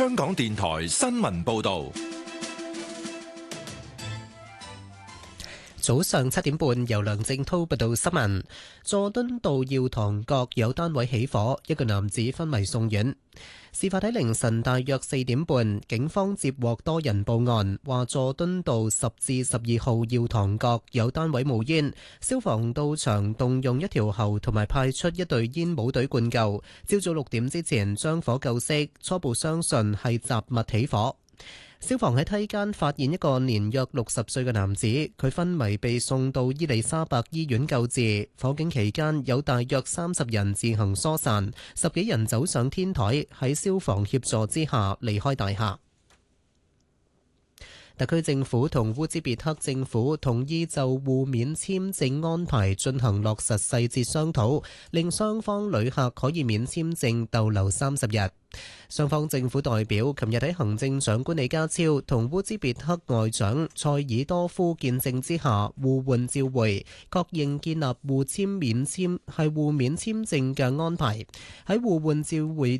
香港電台新聞報道。 早上7點半，由梁正滔報道新聞。佐敦道耀堂閣有單位起火，一個男子昏迷送院。事發喺凌晨大約4點半，警方接獲多人報案，話佐敦道10至12號耀堂閣有單位冒煙。消防到場動用一條喉同埋派出一隊煙霧隊灌救。朝早6點之前將火救熄，初步相信係雜物起火。消防喺梯間發現一個年約60歲嘅男子，佢昏迷被送到伊利沙伯醫院救治。火警期間有大約30人自行疏散，10幾人走上天台，喺消防協助之下離開大廈。特區政府同烏茲別克政府同意就互免簽證安排進行落實細節商討，令雙方旅客可以免簽證逗留30日。雙方政府代表琴日喺行政長官李家超同烏茲別克外長塞爾多夫見證之下互換照會，確認建立互免簽證嘅安排。喺互換照會